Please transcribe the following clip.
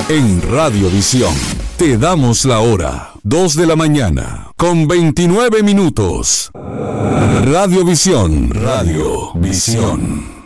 En Radiovisión te damos la hora, 2 de la mañana, con 29 minutos. Radiovisión, Radiovisión.